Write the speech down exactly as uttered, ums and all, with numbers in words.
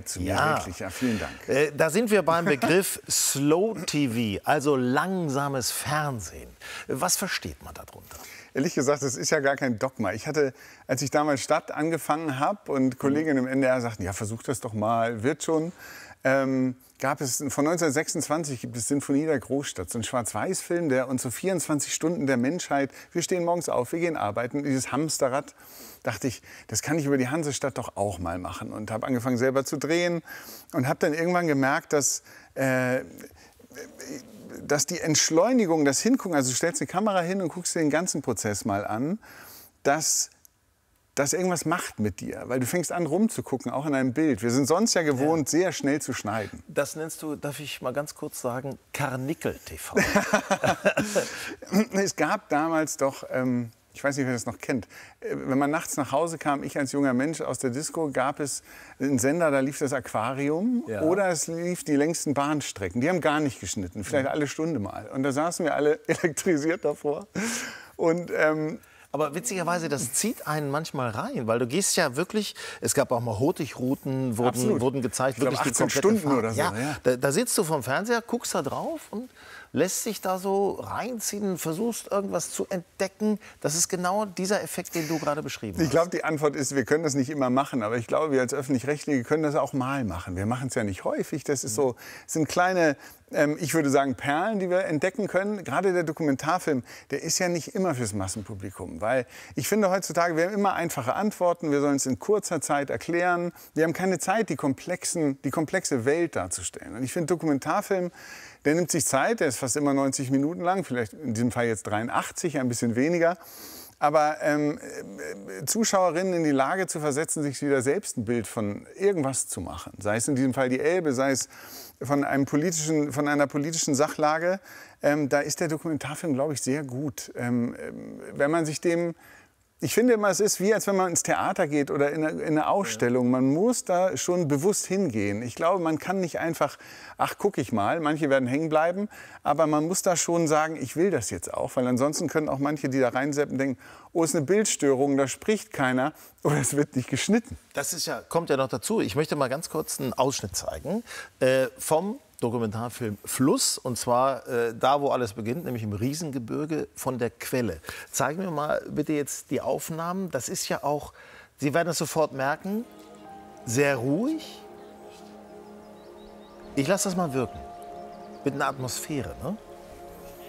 zu mir, Ja. wirklich. Ja, vielen Dank. Äh, da sind wir beim Begriff Slow T V, also langsames Fernsehen. Was versteht man darunter? Ehrlich gesagt, das ist ja gar kein Dogma. Ich hatte, als ich damals Stadt angefangen habe und Kolleginnen im N D R sagten, ja, versuch das doch mal, wird schon, ähm, gab es, von neunzehnhundertsechsundzwanzig gibt es Sinfonie der Großstadt, so ein Schwarz-Weiß-Film, der uns so vierundzwanzig Stunden der Menschheit, wir stehen morgens auf, wir gehen arbeiten, dieses Hamsterrad, dachte ich, das kann ich über die Hansestadt doch auch mal machen und habe angefangen selber zu drehen und habe dann irgendwann gemerkt, dass äh, dass die Entschleunigung, das Hingucken, also du stellst eine Kamera hin und guckst dir den ganzen Prozess mal an, dass das irgendwas macht mit dir, weil du fängst an rumzugucken, auch in einem Bild. Wir sind sonst ja gewohnt, ja. sehr schnell zu schneiden. Das nennst du, darf ich mal ganz kurz sagen, Karnickel-T V. Es gab damals doch, ähm, ich weiß nicht, wer das noch kennt, wenn man nachts nach Hause kam, ich als junger Mensch aus der Disco, gab es einen Sender, da lief das Aquarium ja. oder es lief die längsten Bahnstrecken. Die haben gar nicht geschnitten, vielleicht alle Stunde mal. Und da saßen wir alle elektrisiert davor. Und ähm, aber witzigerweise, das zieht einen manchmal rein, weil du gehst ja wirklich, es gab auch mal Hurtigruten, wurden, wurden gezeigt, ich glaub, wirklich achtzehn die komplette Stunden Fahrt. oder so. Ja, ja. Da, da sitzt du vom Fernseher, guckst da drauf und lässt sich da so reinziehen, versuchst irgendwas zu entdecken. Das ist genau dieser Effekt, den du gerade beschrieben hast. Ich glaube, die Antwort ist, wir können das nicht immer machen. Aber ich glaube, wir als Öffentlich-Rechtliche können das auch mal machen. Wir machen es ja nicht häufig. Das ist so, das sind kleine, ähm, ich würde sagen, Perlen, die wir entdecken können. Gerade der Dokumentarfilm, der ist ja nicht immer fürs Massenpublikum. Weil ich finde heutzutage, wir haben immer einfache Antworten. Wir sollen es in kurzer Zeit erklären. Wir haben keine Zeit, die, komplexen, die komplexe Welt darzustellen. Und ich finde, Dokumentarfilm, der nimmt sich Zeit, der ist fast immer neunzig Minuten lang, vielleicht in diesem Fall jetzt dreiundachtzig, ein bisschen weniger. Aber ähm, Zuschauerinnen in die Lage zu versetzen, sich wieder selbst ein Bild von irgendwas zu machen. Sei es in diesem Fall die Elbe, sei es von, einem politischen, von einer politischen Sachlage. Ähm, da ist der Dokumentarfilm, glaube ich, sehr gut. Ähm, wenn man sich dem... Ich finde immer, es ist wie, als wenn man ins Theater geht oder in eine, in eine Ausstellung. Man muss da schon bewusst hingehen. Ich glaube, man kann nicht einfach, ach, guck ich mal. Manche werden hängen bleiben. Aber man muss da schon sagen, ich will das jetzt auch. Weil ansonsten können auch manche, die da reinseppen, denken, oh, ist eine Bildstörung, da spricht keiner oder es wird nicht geschnitten. Das ist ja, kommt ja noch dazu. Ich möchte mal ganz kurz einen Ausschnitt zeigen äh, vom Dokumentarfilm Fluss, und zwar äh, da, wo alles beginnt, nämlich im Riesengebirge von der Quelle. Zeigen wir mal bitte jetzt die Aufnahmen. Das ist ja auch, Sie werden es sofort merken, sehr ruhig. Ich lasse das mal wirken. Mit einer Atmosphäre, ne?